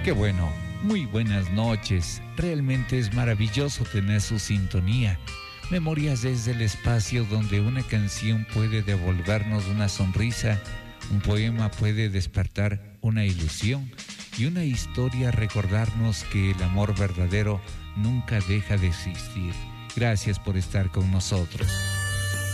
Qué bueno, muy buenas noches. Realmente es maravilloso tener su sintonía. Memorias desde el espacio donde una canción puede devolvernos una sonrisa, un poema puede despertar una ilusión y una historia recordarnos que el amor verdadero nunca deja de existir. Gracias por estar con nosotros.